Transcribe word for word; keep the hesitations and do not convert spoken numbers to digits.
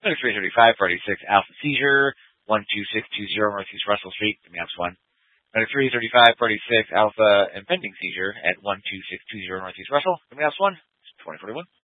three thirty-five, Party six, Alpha Seizure, one two six two zero Northeast Russell Street, give me apps one. three thirty-five, Party six, Alpha Impending Seizure at one two six two zero Northeast Russell, give me apps one. twenty forty-one.